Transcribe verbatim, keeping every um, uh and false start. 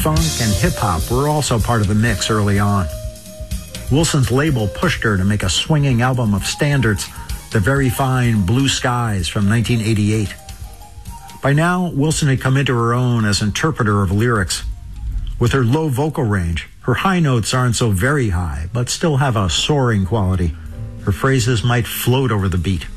funk, and hip-hop were also part of the mix early on. Wilson's label pushed her to make a swinging album of standards, the very fine Blue Skies from nineteen eighty-eight. By now, Wilson had come into her own as interpreter of lyrics. With her low vocal range, her high notes aren't so very high, but still have a soaring quality. Her phrases might float over the beat.